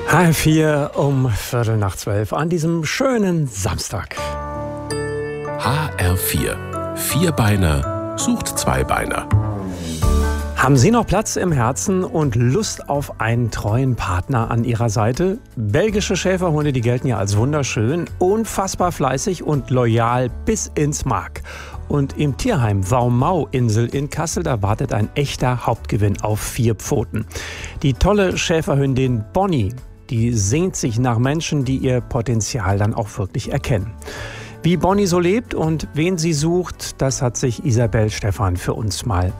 HR4 um 11:15 an diesem schönen Samstag. HR4. Vierbeiner sucht Zweibeiner. Haben Sie noch Platz im Herzen und Lust auf einen treuen Partner an Ihrer Seite? Belgische Schäferhunde, die gelten ja als wunderschön, unfassbar fleißig und loyal bis ins Mark. Und im Tierheim Waumau-Insel in Kassel, da wartet ein echter Hauptgewinn auf 4 Pfoten. Die tolle Schäferhündin Bonnie, die sehnt sich nach Menschen, die ihr Potenzial dann auch wirklich erkennen. Wie Bonnie so lebt und wen sie sucht, das hat sich Isabel Stephan für uns mal